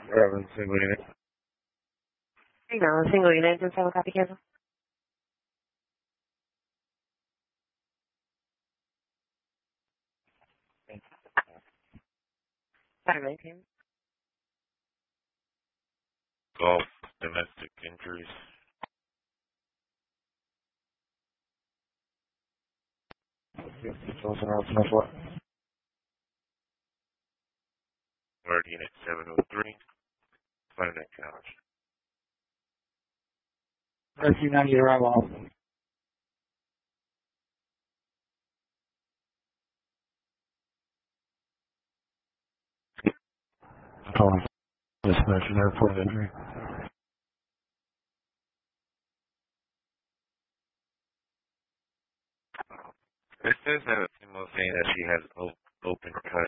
Single unit. No, single unit, just have a copy cancel. Sorry, team. Golf, domestic injuries. Guard unit 703. Find that challenge. Rescue 90 arrival off. Calling dispatch and airport injury. It says that Timo saying that she has open cut